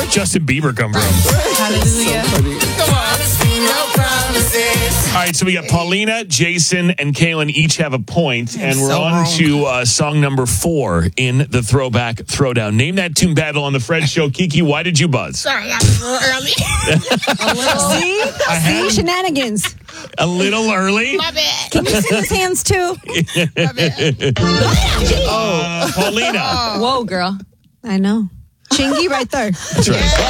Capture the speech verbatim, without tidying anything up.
Justin Bieber come from? Hallelujah. Come on. All right, so we got Paulina, Jason, and Kaylin each have a point, and we're so on wrong. to uh, song number four in the Throwback Throwdown. Name that tune battle on the Fred Show. Kiki, why did you buzz? Sorry, I was a little early. A little. See? I had See? Shenanigans. a little early. My bad. Can you see his hands too? My bad. Uh, Paulina. Whoa, girl. I know. Chingy right there. That's right.